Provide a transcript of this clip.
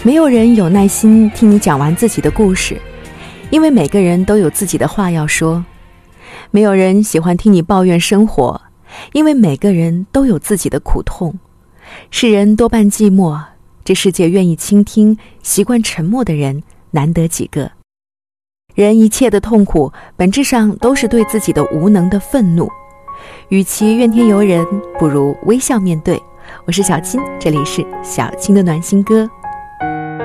没有人有耐心听你讲完自己的故事，因为每个人都有自己的话要说。没有人喜欢听你抱怨生活，因为每个人都有自己的苦痛。世人多半寂寞，这世界愿意倾听、习惯沉默的人难得几个。人一切的痛苦，本质上都是对自己的无能的愤怒。与其怨天尤人，不如微笑面对。我是小青，这里是小青的暖心歌。